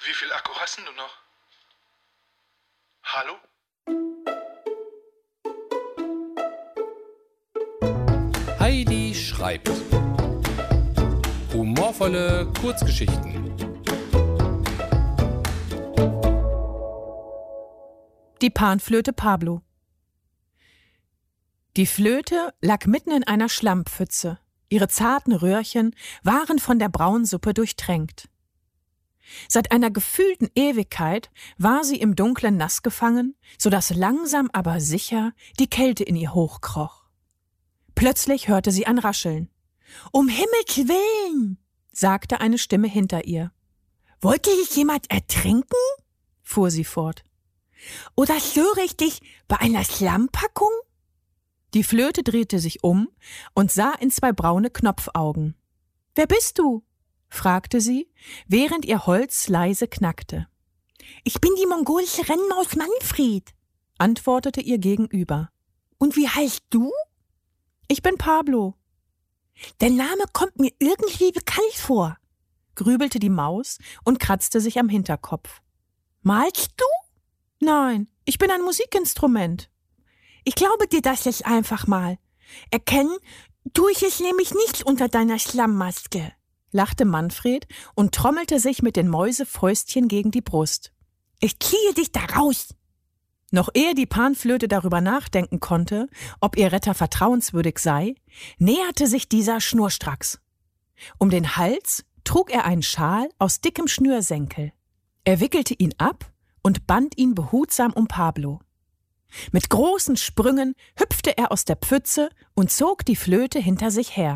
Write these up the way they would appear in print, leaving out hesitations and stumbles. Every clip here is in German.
Wie viel Akku hast denn du noch? Hallo? Heidi schreibt. Humorvolle Kurzgeschichten. Die Panflöte Pablo. Die Flöte lag mitten in einer Schlammpfütze. Ihre zarten Röhrchen waren von der Braunsuppe durchtränkt. Seit einer gefühlten Ewigkeit war sie im Dunklen nass gefangen, so dass langsam aber sicher die Kälte in ihr hochkroch. Plötzlich hörte sie ein Rascheln. »Um Himmels Willen«, sagte eine Stimme hinter ihr. »Wollte dich jemand ertrinken?« fuhr sie fort. »Oder störe ich dich bei einer Schlammpackung?« Die Flöte drehte sich um und sah in zwei braune Knopfaugen. »Wer bist du?« fragte sie, während ihr Holz leise knackte. »Ich bin die mongolische Rennmaus Manfred«, antwortete ihr gegenüber. »Und wie heißt du?« »Ich bin Pablo.« »Der Name kommt mir irgendwie bekannt vor«, grübelte die Maus und kratzte sich am Hinterkopf. »Malst du?« »Nein, ich bin ein Musikinstrument.« »Ich glaube dir das jetzt einfach mal. Erkennen tue ich es nämlich nicht unter deiner Schlammmaske«, lachte Manfred und trommelte sich mit den Mäusefäustchen gegen die Brust. »Ich ziehe dich da raus!« Noch ehe die Panflöte darüber nachdenken konnte, ob ihr Retter vertrauenswürdig sei, näherte sich dieser schnurstracks. Um den Hals trug er einen Schal aus dickem Schnürsenkel. Er wickelte ihn ab und band ihn behutsam um Pablo. Mit großen Sprüngen hüpfte er aus der Pfütze und zog die Flöte hinter sich her.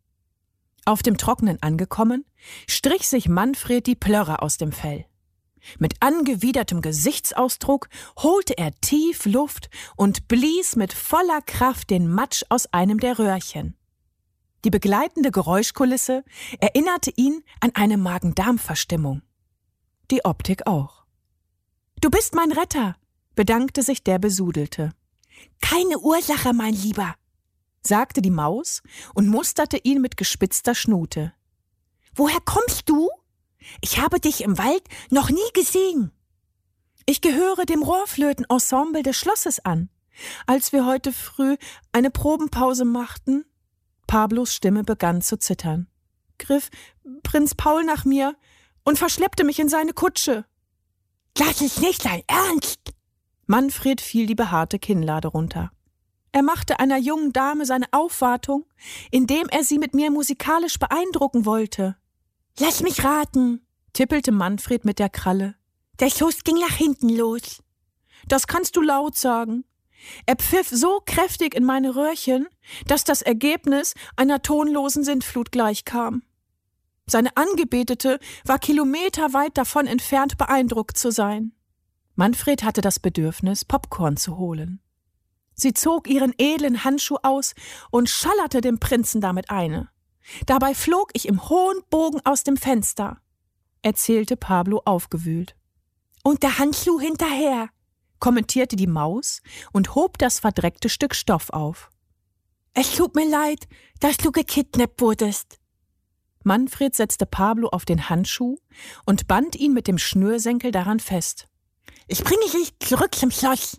Auf dem Trockenen angekommen, strich sich Manfred die Plörre aus dem Fell. Mit angewidertem Gesichtsausdruck holte er tief Luft und blies mit voller Kraft den Matsch aus einem der Röhrchen. Die begleitende Geräuschkulisse erinnerte ihn an eine Magen-Darm-Verstimmung. Die Optik auch. »Du bist mein Retter«, bedankte sich der Besudelte. »Keine Ursache, mein Lieber«, sagte die Maus und musterte ihn mit gespitzter Schnute. »Woher kommst du? Ich habe dich im Wald noch nie gesehen.« »Ich gehöre dem Rohrflötenensemble des Schlosses an. Als wir heute früh eine Probenpause machten«, Pablos Stimme begann zu zittern, »griff Prinz Paul nach mir und verschleppte mich in seine Kutsche.« »Das ist nicht dein Ernst!« Manfred fiel die behaarte Kinnlade runter. Er machte einer jungen Dame seine Aufwartung, indem er sie mit mir musikalisch beeindrucken wollte. »Lass mich raten«, tippelte Manfred mit der Kralle. »Der Schuss ging nach hinten los.« »Das kannst du laut sagen.« Er pfiff so kräftig in meine Röhrchen, dass das Ergebnis einer tonlosen Sintflut gleichkam. Seine Angebetete war kilometerweit davon entfernt, beeindruckt zu sein. Manfred hatte das Bedürfnis, Popcorn zu holen. Sie zog ihren edlen Handschuh aus und schallerte dem Prinzen damit eine. Dabei flog ich im hohen Bogen aus dem Fenster, erzählte Pablo aufgewühlt. »Und der Handschuh hinterher«, kommentierte die Maus und hob das verdreckte Stück Stoff auf. »Es tut mir leid, dass du gekidnappt wurdest.« Manfred setzte Pablo auf den Handschuh und band ihn mit dem Schnürsenkel daran fest. »Ich bringe dich zurück zum Schloss.«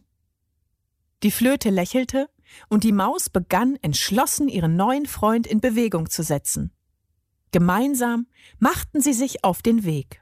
Die Flöte lächelte und die Maus begann entschlossen, ihren neuen Freund in Bewegung zu setzen. Gemeinsam machten sie sich auf den Weg.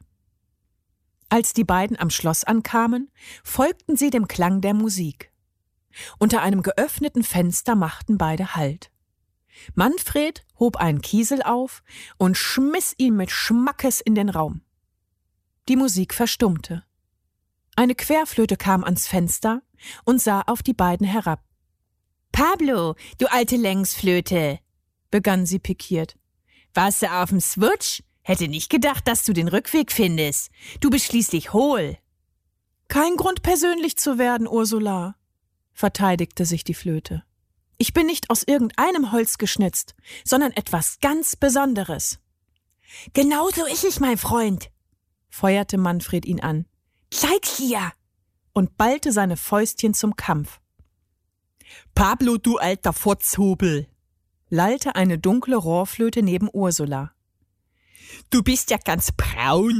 Als die beiden am Schloss ankamen, folgten sie dem Klang der Musik. Unter einem geöffneten Fenster machten beide Halt. Manfred hob einen Kiesel auf und schmiss ihn mit Schmackes in den Raum. Die Musik verstummte. Eine Querflöte kam ans Fenster und sah auf die beiden herab. »Pablo, du alte Längsflöte«, begann sie pikiert. »Warst du auf dem Swutsch? Hätte nicht gedacht, dass du den Rückweg findest. Du bist schließlich hohl.« »Kein Grund, persönlich zu werden, Ursula«, verteidigte sich die Flöte. »Ich bin nicht aus irgendeinem Holz geschnitzt, sondern etwas ganz Besonderes.« »Genau so ist es, mein Freund«, feuerte Manfred ihn an. »Zeig's dir!« und ballte seine Fäustchen zum Kampf. »Pablo, du alter Furzhubel«, lallte eine dunkle Rohrflöte neben Ursula. »Du bist ja ganz braun.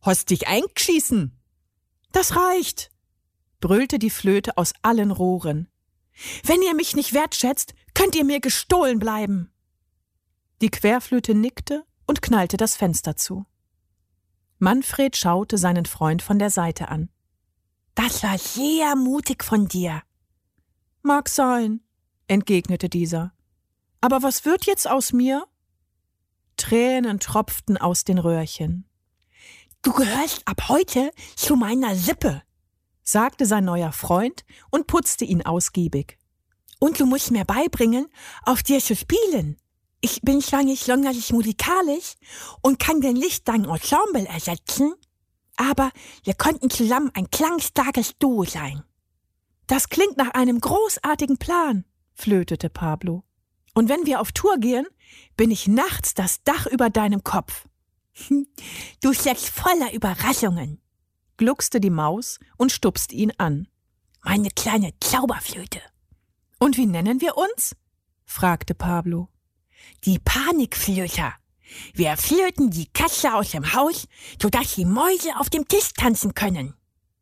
Hast dich eingeschießen? Das reicht, brüllte die Flöte aus allen Rohren. Wenn ihr mich nicht wertschätzt, könnt ihr mir gestohlen bleiben. Die Querflöte nickte und knallte das Fenster zu. Manfred schaute seinen Freund von der Seite an. Das war sehr mutig von dir. Mag sein, entgegnete dieser. Aber was wird jetzt aus mir? Tränen tropften aus den Röhrchen. Du gehörst ab heute zu meiner Sippe, sagte sein neuer Freund und putzte ihn ausgiebig. Und du musst mir beibringen, auf dir zu spielen. Ich bin zwar nicht sonderlich musikalisch und kann den lichtdein Ensemble ersetzen, aber wir könnten zusammen ein klangstarkes Duo sein. Das klingt nach einem großartigen Plan, flötete Pablo. Und wenn wir auf Tour gehen, bin ich nachts das Dach über deinem Kopf. Du steckst voller Überraschungen, gluckste die Maus und stupste ihn an. Meine kleine Zauberflöte. Und wie nennen wir uns? Fragte Pablo. Die Panikflöter. Wir flöten die Katze aus dem Haus, sodass die Mäuse auf dem Tisch tanzen können.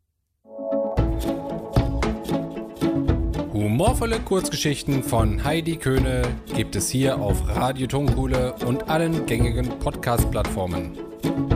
Humorvolle Kurzgeschichten von Heidi Köhne gibt es hier auf Radio Tonkuhle und allen gängigen Podcast-Plattformen.